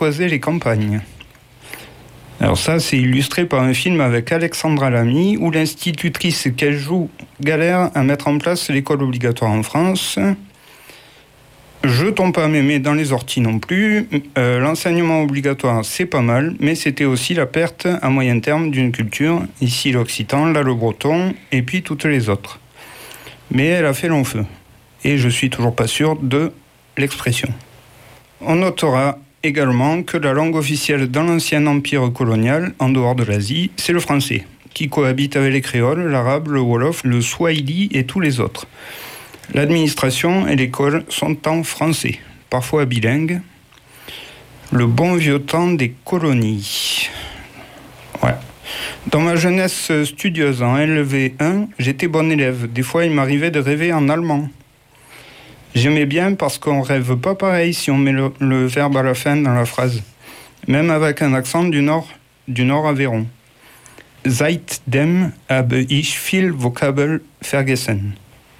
apprivoiser les campagnes. Alors ça, c'est illustré par un film avec Alexandra Lamy, où l'institutrice qu'elle joue galère à mettre en place l'école obligatoire en France. Jetons pas mémé dans les orties non plus. L'enseignement obligatoire, c'est pas mal, mais c'était aussi la perte à moyen terme d'une culture, ici l'occitan, là le breton, et puis toutes les autres. Mais elle a fait long feu. Et je suis toujours pas sûr de l'expression. On notera également que la langue officielle dans l'ancien empire colonial, en dehors de l'Asie, c'est le français, qui cohabite avec les créoles, l'arabe, le wolof, le swahili et tous les autres. L'administration et l'école sont en français, parfois bilingues. Le bon vieux temps des colonies. Ouais. Dans ma jeunesse studieuse en LV1, j'étais bon élève. Des fois, il m'arrivait de rêver en allemand. J'aimais bien parce qu'on rêve pas pareil si on met le verbe à la fin dans la phrase. Même avec un accent du Nord Aveyron. Seitdem habe ich viel Vokabel vergessen.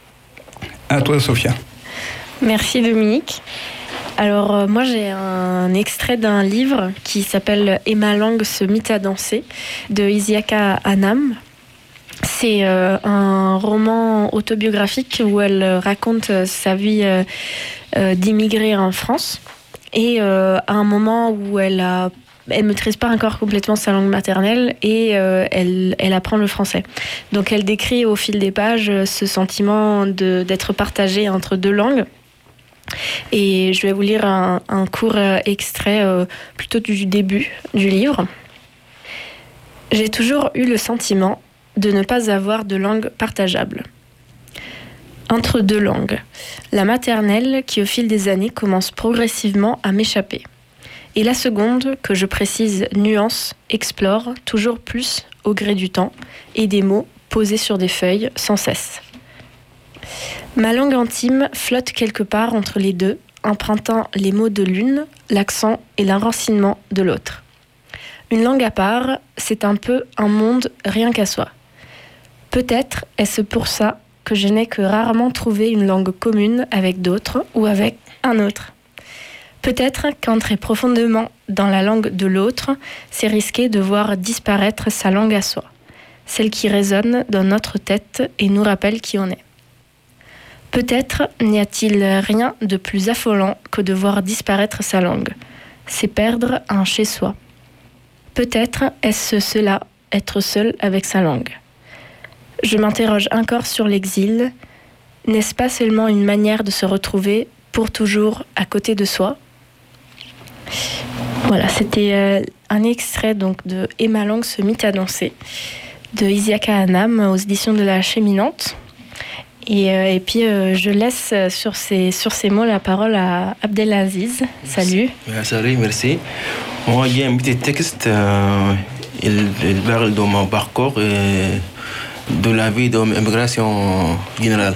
À toi, Sophia. Merci, Dominique. Alors, moi, j'ai un extrait d'un livre qui s'appelle « Et ma langue se mit à danser » de Isiaka Anam. C'est un roman autobiographique où elle raconte sa vie d'immigrée en France. Et à un moment où elle maîtrise pas encore complètement sa langue maternelle et elle apprend le français. Donc elle décrit au fil des pages ce sentiment d'être partagée entre deux langues. Et je vais vous lire un court extrait plutôt du début du livre. J'ai toujours eu le sentiment de ne pas avoir de langue partageable. Entre deux langues, la maternelle qui au fil des années commence progressivement à m'échapper. Et la seconde, que je précise nuance, explore toujours plus au gré du temps et des mots posés sur des feuilles sans cesse. Ma langue intime flotte quelque part entre les deux, empruntant les mots de l'une, l'accent et l'enracinement de l'autre. Une langue à part, c'est un peu un monde rien qu'à soi. Peut-être est-ce pour ça que je n'ai que rarement trouvé une langue commune avec d'autres ou avec un autre. Peut-être qu'entrer profondément dans la langue de l'autre, c'est risquer de voir disparaître sa langue à soi, celle qui résonne dans notre tête et nous rappelle qui on est. Peut-être n'y a-t-il rien de plus affolant que de voir disparaître sa langue. C'est perdre un chez-soi. Peut-être est-ce cela, être seul avec sa langue. Je m'interroge encore sur l'exil. N'est-ce pas seulement une manière de se retrouver pour toujours à côté de soi ? Voilà, c'était un extrait donc de « Et ma langue se mit à danser » de Isiaka Anam aux éditions de la Cheminante. Et puis je laisse sur ces mots la parole à Abdelaziz. Salut. Salut, merci. Moi, il y a un petit texte, il parle de mon parcours et de la vie de l'immigration générale.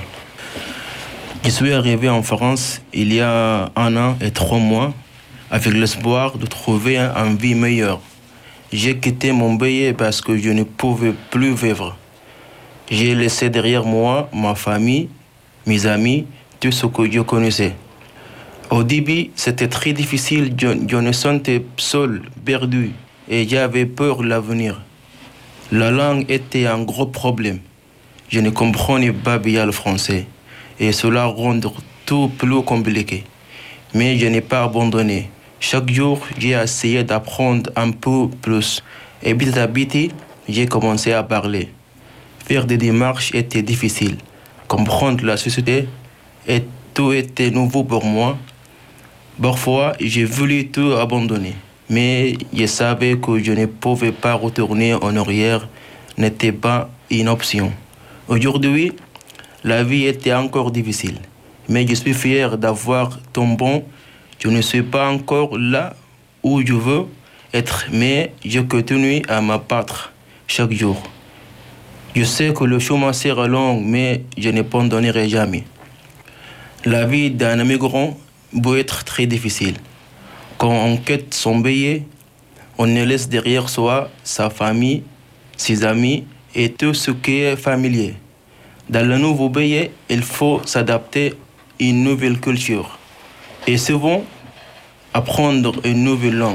Je suis arrivé en France il y a 1 an et 3 mois avec l'espoir de trouver une vie meilleure. J'ai quitté mon pays parce que je ne pouvais plus vivre. J'ai laissé derrière moi ma famille, mes amis, tout ce que je connaissais. Au début, c'était très difficile, je me sentais seul, perdu, et j'avais peur de l'avenir. La langue était un gros problème. Je ne comprenais pas bien le français, et cela rend tout plus compliqué. Mais je n'ai pas abandonné. Chaque jour, j'ai essayé d'apprendre un peu plus, et petit à petit, j'ai commencé à parler. Faire des démarches était difficile. Comprendre la société, et tout était nouveau pour moi. Parfois, j'ai voulu tout abandonner, mais je savais que je ne pouvais pas retourner en arrière, n'était pas une option. Aujourd'hui, la vie était encore difficile, mais je suis fier d'avoir tombé. Je ne suis pas encore là où je veux être, mais je continue à me battre chaque jour. Je sais que le chemin sera long, mais je n'abandonnerai jamais. La vie d'un immigrant peut être très difficile. Quand on quitte son pays, on ne laisse derrière soi sa famille, ses amis et tout ce qui est familier. Dans le nouveau pays, il faut s'adapter à une nouvelle culture et souvent apprendre une nouvelle langue.